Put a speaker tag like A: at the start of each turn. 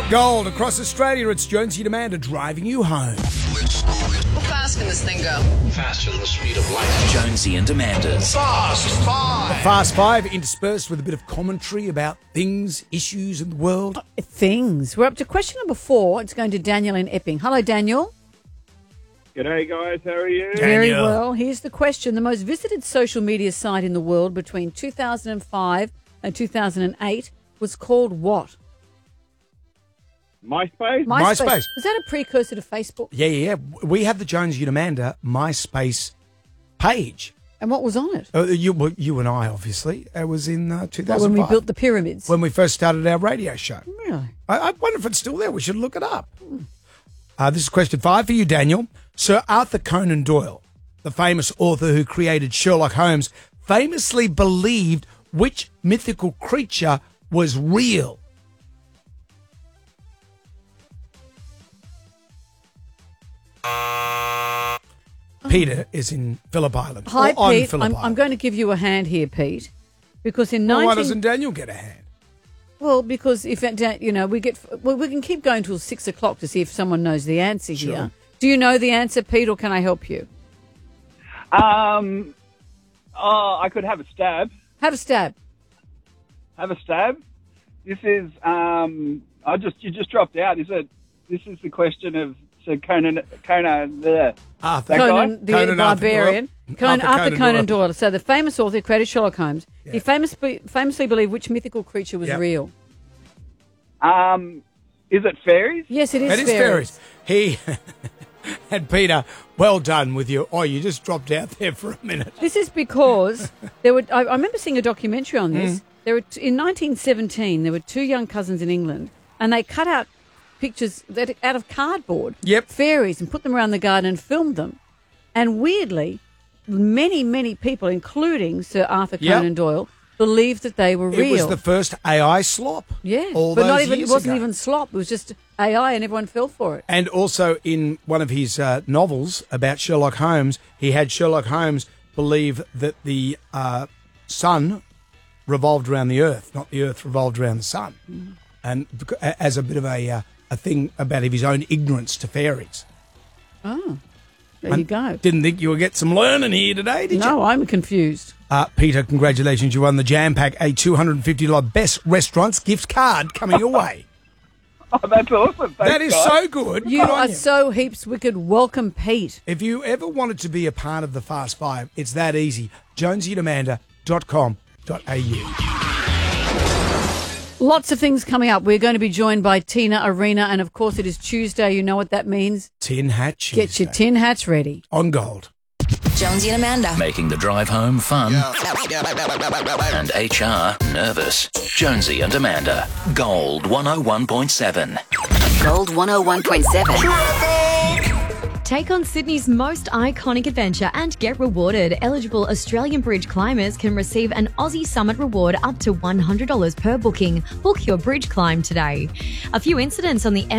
A: Gold across Australia, it's Jonesy and Amanda driving you home.
B: How fast can this thing go?
C: Faster than the speed of light.
D: Jonesy and Amanda's
C: Fast Five.
A: Fast Five interspersed with a bit of commentary about things, issues in the world.
E: Things. We're up to question number 4. It's going to Daniel in Epping. Hello, Daniel.
F: G'day, guys. How are you?
E: Very
A: Daniel.
E: well. Here's the question. The most visited social media site in the world between 2005 and 2008 was called what?
F: MySpace?
A: MySpace.
E: Was that a precursor to Facebook?
A: Yeah. We have the Jonesy and Amanda MySpace page.
E: And what was on it?
A: You and I, obviously. It was in 2005.
E: When we built the pyramids.
A: When we first started our radio show.
E: Really?
A: I wonder if it's still there. We should look it up. This is question 5 for you, Daniel. Sir Arthur Conan Doyle, the famous author who created Sherlock Holmes, famously believed which mythical creature was real? Peter is in Phillip Island.
E: Hi,
A: or on
E: Pete.
A: Phillip
E: I'm
A: Island.
E: going to give you a hand here, Pete, because in
A: Well,
E: 19...
A: why doesn't Daniel get a hand?
E: Well, because if we can keep going till 6 o'clock to see if someone knows the answer here. Do you know the answer, Pete, or can I help you?
F: I could have a stab.
E: Have a stab.
F: This is, you just dropped out. This is the question of Sir Conan there.
A: Arthur.
F: That guy?
E: Conan the
A: Conan Arthur
E: Barbarian.
A: Doyle.
E: Arthur Conan Doyle. So the famous author who created Sherlock Holmes. Yeah. He famously believed which mythical creature was real.
F: Is it fairies?
E: Yes, it is.
A: It is fairies. He and Peter, well done with you. Oh, you just dropped out there for a minute.
E: This is because I remember seeing a documentary on this. There were in 1917 there were 2 young cousins in England, and they cut out pictures out of cardboard.
A: Yep.
E: Fairies, and put them around the garden and filmed them. And weirdly, many people, including Sir Arthur Conan Doyle, believed that they were real.
A: It was the first AI slop.
E: Yeah,
A: all
E: but
A: those
E: it
A: years
E: wasn't
A: ago.
E: even slop. It was just AI, and everyone fell for it.
A: And also in one of his novels about Sherlock Holmes, he had Sherlock Holmes believe that the sun revolved around the earth, not the earth revolved around the sun. And as a bit of a thing about his own ignorance to fairies.
E: Oh, there you go.
A: Didn't think you would get some learning here today, did you?
E: No, I'm confused.
A: Peter, congratulations. You won the Jam Pack, a $250 Best Restaurants gift card coming your way.
F: Oh, that's awesome. Thanks,
A: That is
F: guys.
A: so good.
E: You
A: Good on
E: are so heaps wicked. Welcome, Pete.
A: If you ever wanted to be a part of the Fast Five, it's that easy. jonesyandamanda.com.au.
E: Lots of things coming up. We're going to be joined by Tina Arena, and of course it is Tuesday. You know what that means.
A: Tin Hat Tuesday.
E: Get your tin hats ready.
A: On Gold.
B: Jonesy and Amanda.
D: making the drive home fun and HR nervous. Jonesy and Amanda. Gold 101.7.
B: Gold 101.7.
G: Take on Sydney's most iconic adventure and get rewarded. Eligible Australian Bridge climbers can receive an Aussie Summit reward up to $100 per booking. Book your bridge climb today. A few incidents on the